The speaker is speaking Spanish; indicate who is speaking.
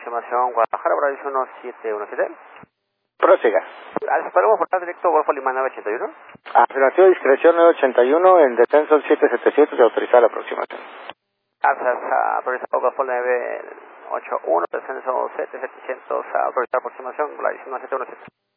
Speaker 1: aproximación Guadalajara, Bravo 1717.
Speaker 2: Prosiga.
Speaker 1: Esperamos portar directo Golfo Lima 981.
Speaker 2: Afirmativo, discreción 981, en descenso 777, se autoriza la aproximación.
Speaker 1: Gracias, autorizado Golfo 981, descenso 7700, autorizar aproximación, Bravo 1717.